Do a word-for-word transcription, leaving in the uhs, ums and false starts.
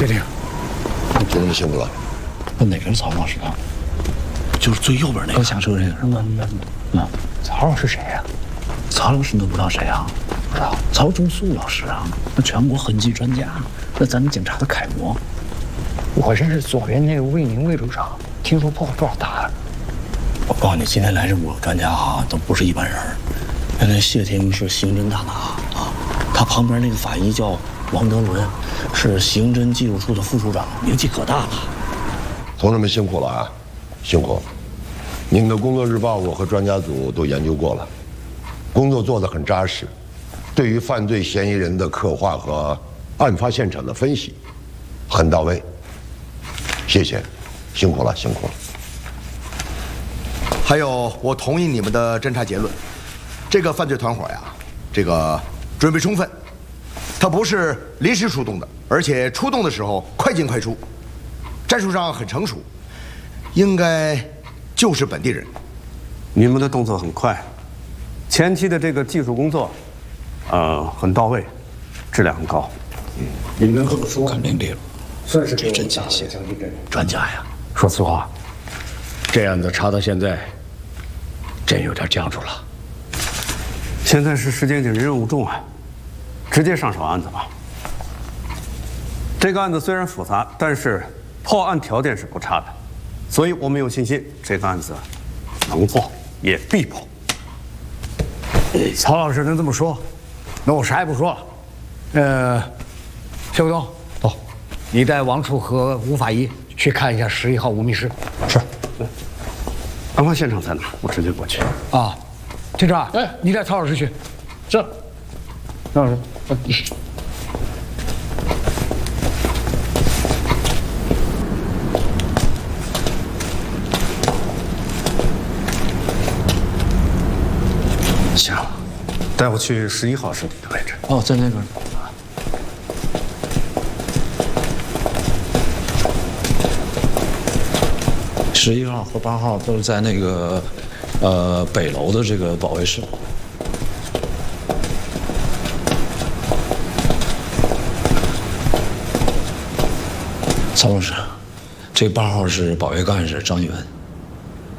确定。 就这么辛苦了。 那哪个是曹老师啊？ 就是最右边那个。 刚下车这个是吗？嗯， 曹老师谁呀？ 曹老师你都不知道谁啊？不知道。曹忠素老师啊，那全国痕迹专家，那咱们警察的楷模。 我认识左边那个魏宁魏处长，听说破多少大？ 我告诉你，今天来这五个专家啊，都不是一般人。原来谢霆是刑侦大拿啊，他旁边那个法医叫王德伦，是刑侦技术处的副处长，名气可大了。 同志们辛苦了啊，辛苦了！你们的工作日报我和专家组都研究过了，工作做得很扎实，对于犯罪嫌疑人的刻画和案发现场的分析很到位。谢谢，辛苦了，辛苦了。 还有，我同意你们的侦查结论，这个犯罪团伙呀，这个准备充分，他不是临时出动的，而且出动的时候快进快出，战术上很成熟，应该就是本地人。 你们的动作很快，前期的这个技术工作，呃，很到位，质量很高。 你能这么说， 肯定对了， 算是这真尽心。专家呀， 说实话，这案子查到现在，真有点僵住了。 现在是时间紧，任务重啊，直接上手案子吧。这个案子虽然复杂，但是破案条件是不差的，所以我们有信心这个案子能破，也必破。 曹老师能这么说，那我啥也不说了。呃，谢武东，走，你带王处和吴法医去看一下十一号无密室。 是。案发现场在哪？我直接过去。 啊，警长，哎，你带曹老师去。 是。 曹老师， 行，带我去十一号尸体的位置。 哦，在那边。十一号和八号都是在那个，呃，北楼的这个保卫室。曹老师，这八号是保卫干事张宇文。